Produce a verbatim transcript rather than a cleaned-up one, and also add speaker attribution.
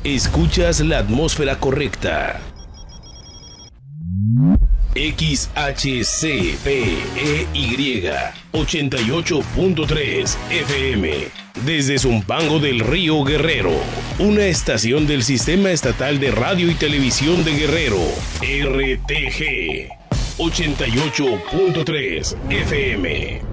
Speaker 1: Escuchas la atmósfera correcta. X H C P E Y ochenta y ocho punto tres F M desde Zumpango del Río Guerrero, una estación del Sistema Estatal de Radio y Televisión de Guerrero, R T G ochenta y ocho punto tres F M.